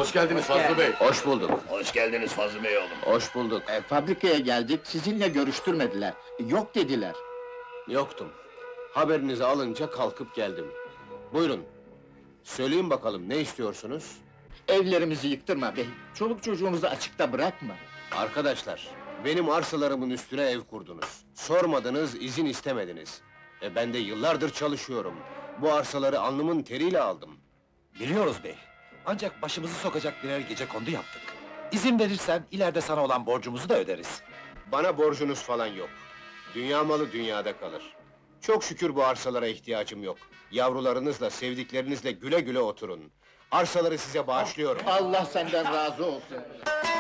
Hoş geldiniz Fazlı Bey. Hoş bulduk, Hoş geldiniz Fazlı Bey oğlum. hoş bulduk. Fabrikaya geldik, sizinle görüştürmediler. Yok dediler. Yoktum. Haberinizi alınca kalkıp geldim. Buyurun. Söyleyin bakalım, ne istiyorsunuz? Evlerimizi yıktırma bey. Çoluk çocuğumuzu açıkta bırakma. Arkadaşlar, benim arsalarımın üstüne ev kurdunuz. Sormadınız, izin istemediniz. Ben de yıllardır çalışıyorum. Bu arsaları alnımın teriyle aldım. Biliyoruz bey. Ancak başımızı sokacak birer gecekondu yaptık. İzin verirsen ileride sana olan borcumuzu da öderiz. Bana borcunuz falan yok. Dünya malı dünyada kalır. Çok şükür bu arsalara ihtiyacım yok. Yavrularınızla, sevdiklerinizle güle güle oturun. Arsaları size bağışlıyorum. Allah senden razı olsun.